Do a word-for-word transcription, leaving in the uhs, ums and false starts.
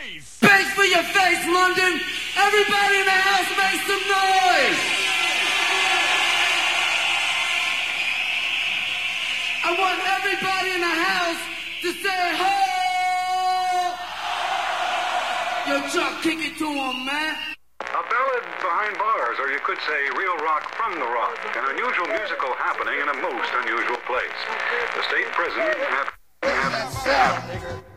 Space for your face, London! Everybody in the house make some noise! I want everybody in the house to say, ho! Yo, Chuck, kick it to him, man. A ballad behind bars, or you could say real rock from the rock. An unusual musical happening in a most unusual place. The state prison have... have, have